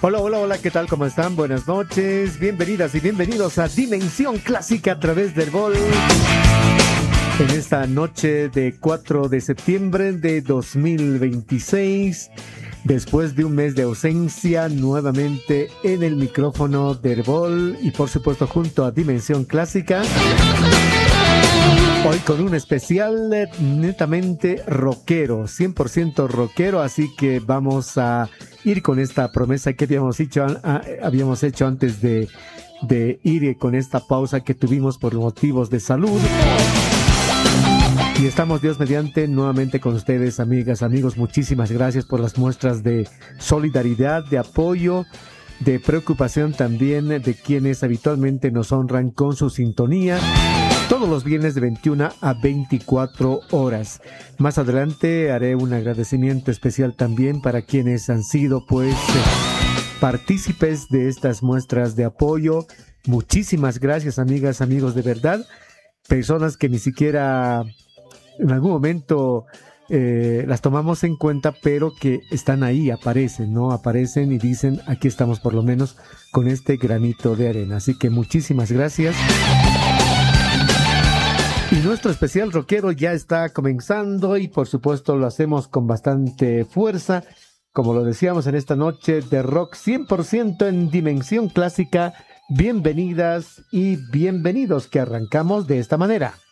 Hola, hola, hola, ¿qué tal? ¿Cómo están? Buenas noches, bienvenidas y bienvenidos a Dimensión Clásica a través del Vol. En esta noche de 4 de septiembre de 2026, después de un mes de ausencia, nuevamente en el micrófono del Vol y por supuesto junto a Dimensión Clásica. Hoy con un especial netamente rockero, 100% rockero, así que vamos a ir con esta promesa que habíamos hecho antes de ir con esta pausa que tuvimos por motivos de salud. Y estamos, Dios mediante, nuevamente con ustedes, amigas, amigos. Muchísimas gracias por las muestras de solidaridad, de apoyo, de preocupación también de quienes habitualmente nos honran con su sintonía. Todos los viernes de 21 a 24 horas. Más adelante haré un agradecimiento especial también para quienes han sido partícipes de estas muestras de apoyo. Muchísimas gracias, amigas, amigos, de verdad. Personas que ni siquiera en algún momento las tomamos en cuenta, pero que están ahí, aparecen, ¿no? Aparecen y dicen, aquí estamos por lo menos con este granito de arena. Así que muchísimas gracias. Y nuestro especial rockero ya está comenzando y por supuesto lo hacemos con bastante fuerza, como lo decíamos en esta noche de rock 100% en Dimensión Clásica. Bienvenidas y bienvenidos, que arrancamos de esta manera.